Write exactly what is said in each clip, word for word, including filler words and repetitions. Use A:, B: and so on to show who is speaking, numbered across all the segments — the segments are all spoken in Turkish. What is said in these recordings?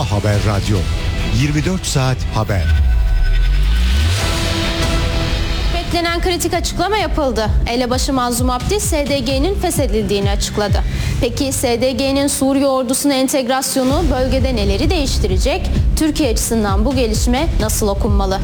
A: A Haber Radyo, yirmi dört saat haber.
B: Beklenen kritik açıklama yapıldı. Elebaşı Mazlum Abdi S D G'nin feshedildiğini açıkladı. Peki S D G'nin Suriye ordusuna entegrasyonu bölgede neleri değiştirecek? Türkiye açısından bu gelişme nasıl okunmalı?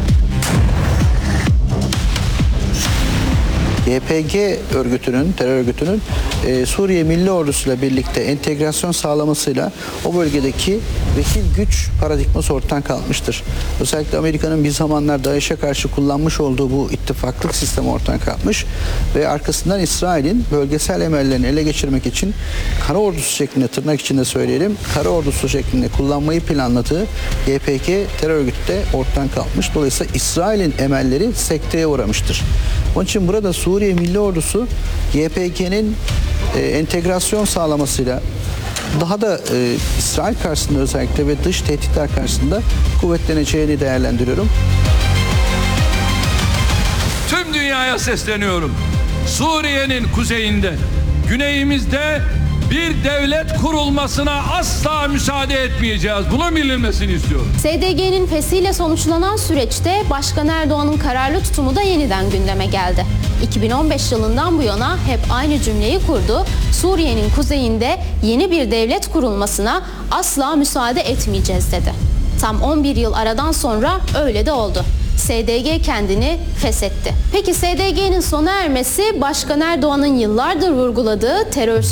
C: Y P G örgütünün, terör örgütünün e, Suriye Milli Ordusu ile birlikte entegrasyon sağlamasıyla o bölgedeki vekil güç paradigması ortadan kalkmıştır. Özellikle Amerika'nın bir zamanlar DAEŞ'e karşı kullanmış olduğu bu ittifaklık sistemi ortadan kalkmış ve arkasından İsrail'in bölgesel emellerini ele geçirmek için kara ordusu şeklinde, tırnak içinde söyleyelim, kara ordusu şeklinde kullanmayı planladığı Y P G terör örgütü de ortadan kalkmış. Dolayısıyla İsrail'in emelleri sekteye uğramıştır. Onun için burada Suriye Milli Ordusu Y P G'nin e, entegrasyon sağlamasıyla daha da e, İsrail karşısında özellikle ve dış tehditler karşısında kuvvetleneceğini değerlendiriyorum.
D: Tüm dünyaya sesleniyorum. Suriye'nin kuzeyinde, güneyimizde bir devlet kurulmasına asla müsaade etmeyeceğiz. Bunun bilinmesini istiyorum.
B: S D G'nin feshiyle sonuçlanan süreçte Başkan Erdoğan'ın kararlı tutumu da yeniden gündeme geldi. iki bin on beş yılından bu yana hep aynı cümleyi kurdu. Suriye'nin kuzeyinde yeni bir devlet kurulmasına asla müsaade etmeyeceğiz dedi. Tam on bir yıl aradan sonra öyle de oldu. S D G kendini feshetti. Peki S D G'nin sona ermesi Başkan Erdoğan'ın yıllardır vurguladığı terör